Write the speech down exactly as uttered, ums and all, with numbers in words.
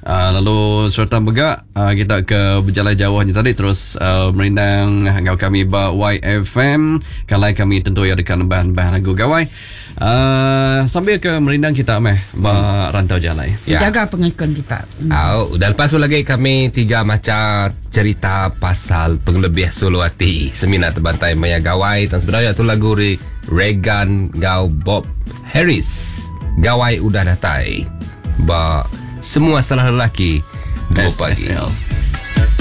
Uh, lalu Sultan Begak, uh, kita ke berjalan jauhnya tadi, terus uh, merindang ngau kami ba Y F M. Kalai kami tentu ya dekat bahan-bahan lagu gawai. Uh, sambil ke merindang kita meh ba hmm. rantau jalai. Ya. Jaga pengikut kita. Hmm. Oh, dan lepas tu lagi kami tiga macam cerita pasal penglebih Suluwati Semina Terbantai Maya Gawai. Dan sebenarnya tu lagu dari Regan Gau Bob Harris. Gawai udah datai. Ba semua salah lelaki dua pagi.